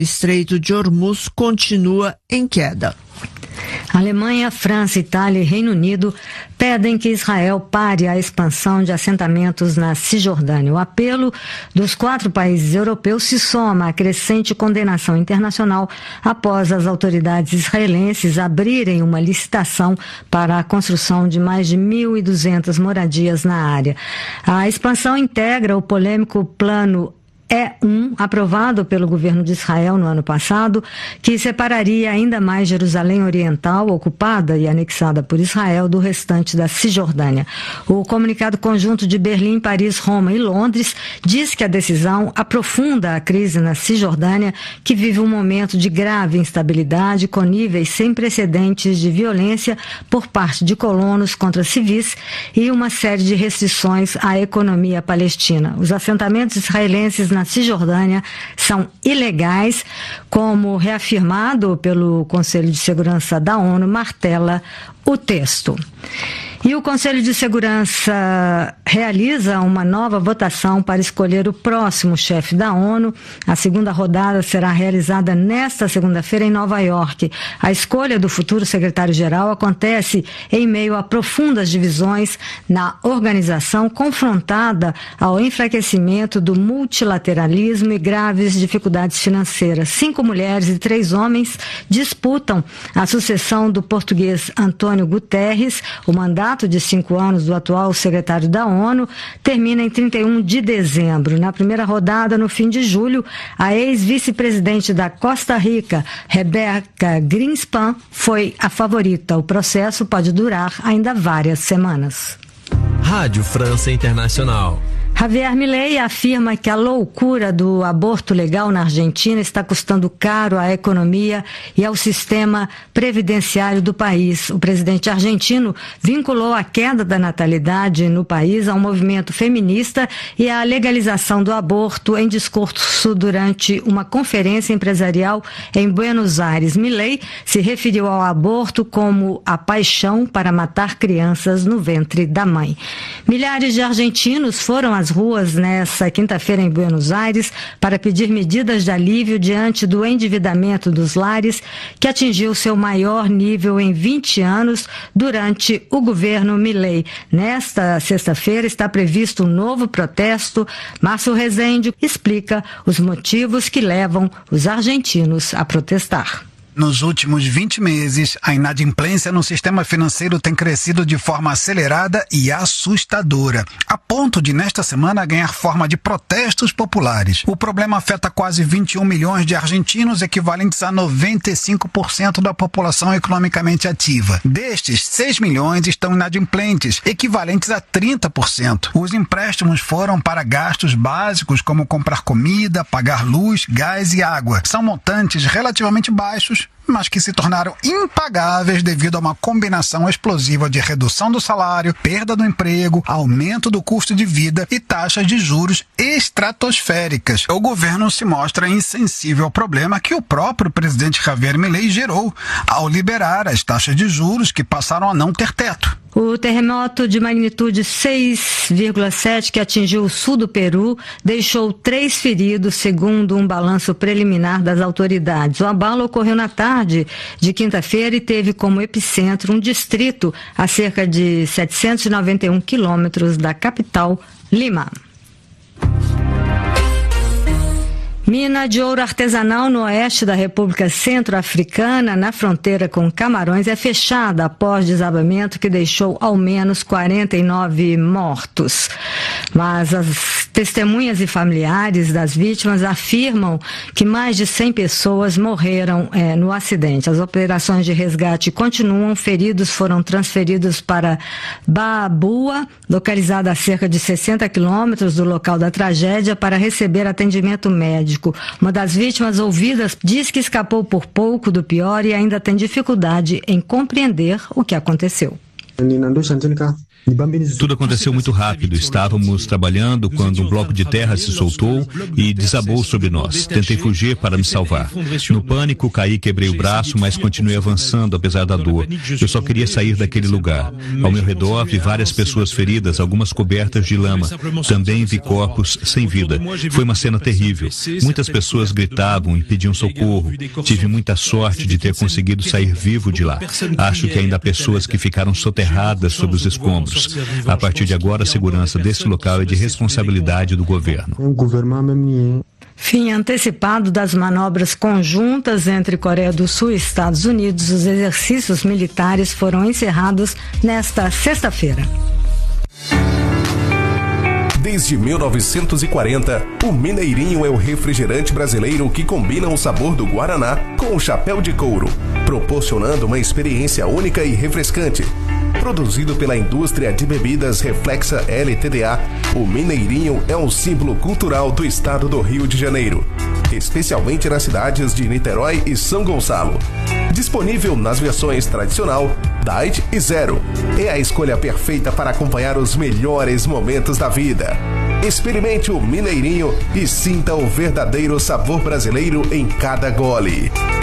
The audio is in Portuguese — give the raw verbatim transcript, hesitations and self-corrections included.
Estreito de Hormuz continua em queda. Alemanha, França, Itália e Reino Unido pedem que Israel pare a expansão de assentamentos na Cisjordânia. O apelo dos quatro países europeus se soma à crescente condenação internacional após as autoridades israelenses abrirem uma licitação para a construção de mais de mil e duzentas moradias na área. A expansão integra o polêmico plano E um, aprovado pelo governo de Israel no ano passado, que separaria ainda mais Jerusalém Oriental, ocupada e anexada por Israel, do restante da Cisjordânia. O comunicado conjunto de Berlim, Paris, Roma e Londres diz que a decisão aprofunda a crise na Cisjordânia, que vive um momento de grave instabilidade, com níveis sem precedentes de violência por parte de colonos contra civis e uma série de restrições à economia palestina. Os assentamentos israelenses na Cisjordânia são ilegais, como reafirmado pelo Conselho de Segurança da ONU, martela o texto. E o Conselho de Segurança realiza uma nova votação para escolher o próximo chefe da ONU. A segunda rodada será realizada nesta segunda-feira em Nova York. A escolha do futuro secretário-geral acontece em meio a profundas divisões na organização, confrontada ao enfraquecimento do multilateralismo e graves dificuldades financeiras. Cinco mulheres e três homens disputam a sucessão do português Antônio Guterres. O mandato de cinco anos do atual secretário da ONU termina em trinta e um de dezembro. Na primeira rodada, no fim de julho, a ex-vice-presidente da Costa Rica, Rebeca Greenspan, foi a favorita. O processo pode durar ainda várias semanas. Rádio França Internacional. Javier Milei afirma que a loucura do aborto legal na Argentina está custando caro à economia e ao sistema previdenciário do país. O presidente argentino vinculou a queda da natalidade no país ao movimento feminista e à legalização do aborto em discurso durante uma conferência empresarial em Buenos Aires. Milei se referiu ao aborto como a paixão para matar crianças no ventre da mãe. Milhares de argentinos foram às ruas nesta quinta-feira em Buenos Aires para pedir medidas de alívio diante do endividamento dos lares, que atingiu seu maior nível em vinte anos durante o governo Milei. Nesta sexta-feira está previsto um novo protesto. Márcio Rezende explica os motivos que levam os argentinos a protestar. Nos últimos vinte meses, a inadimplência no sistema financeiro tem crescido de forma acelerada e assustadora, a ponto de, nesta semana, ganhar forma de protestos populares. O problema afeta quase vinte e um milhões de argentinos, equivalentes a noventa e cinco por cento da população economicamente ativa. Destes, seis milhões estão inadimplentes, equivalentes a trinta por cento. Os empréstimos foram para gastos básicos, como comprar comida, pagar luz, gás e água. São montantes relativamente baixos, mas que se tornaram impagáveis devido a uma combinação explosiva de redução do salário, perda do emprego, aumento do custo de vida e taxas de juros estratosféricas. O governo se mostra insensível ao problema que o próprio presidente Javier Milei gerou ao liberar as taxas de juros que passaram a não ter teto. O terremoto de magnitude seis vírgula sete que atingiu o sul do Peru deixou três feridos, segundo um balanço preliminar das autoridades. O abalo ocorreu na tarde de quinta-feira e teve como epicentro um distrito a cerca de setecentos e noventa e um quilômetros da capital, Lima. Mina de ouro artesanal no oeste da República Centro-Africana, na fronteira com Camarões, é fechada após desabamento que deixou ao menos quarenta e nove mortos. Mas as testemunhas e familiares das vítimas afirmam que mais de cem pessoas morreram é, no acidente. As operações de resgate continuam. Feridos foram transferidos para Babua, localizada a cerca de sessenta quilômetros do local da tragédia, para receber atendimento médico. Uma das vítimas ouvidas diz que escapou por pouco do pior e ainda tem dificuldade em compreender o que aconteceu. Tudo aconteceu muito rápido. Estávamos trabalhando quando um bloco de terra se soltou e desabou sobre nós. Tentei fugir para me salvar. No pânico, caí, quebrei o braço, mas continuei avançando apesar da dor. Eu só queria sair daquele lugar. Ao meu redor, vi várias pessoas feridas, algumas cobertas de lama. Também vi corpos sem vida. Foi uma cena terrível. Muitas pessoas gritavam e pediam socorro. Tive muita sorte de ter conseguido sair vivo de lá. Acho que ainda há pessoas que ficaram soterradas sob os escombros. A partir de agora, a segurança desse local é de responsabilidade do governo. Fim antecipado das manobras conjuntas entre Coreia do Sul e Estados Unidos. Os exercícios militares foram encerrados nesta sexta-feira. Desde mil novecentos e quarenta, o Mineirinho é o refrigerante brasileiro que combina o sabor do Guaraná com o chapéu de couro, proporcionando uma experiência única e refrescante. Produzido pela indústria de bebidas Reflexa L T D A, o Mineirinho é um símbolo cultural do estado do Rio de Janeiro, especialmente nas cidades de Niterói e São Gonçalo. Disponível nas versões tradicional, Diet e Zero. É a escolha perfeita para acompanhar os melhores momentos da vida. Experimente o Mineirinho e sinta o verdadeiro sabor brasileiro em cada gole.